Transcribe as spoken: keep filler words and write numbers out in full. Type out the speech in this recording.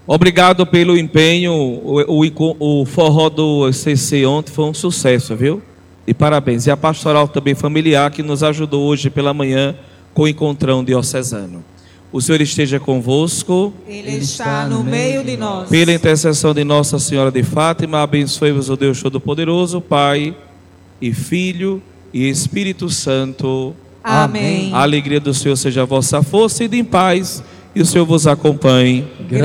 Obrigado pelo empenho. O, o, o forró do C C ontem foi um sucesso, viu? E parabéns. E a pastoral também familiar que nos ajudou hoje pela manhã com o encontrão diocesano. O Senhor esteja convosco. Ele está no meio de nós. Pela intercessão de Nossa Senhora de Fátima, abençoe-vos o Deus Todo-Poderoso, Pai e Filho e Espírito Santo. Amém. A alegria do Senhor seja a vossa força e de em paz, e o Senhor vos acompanhe.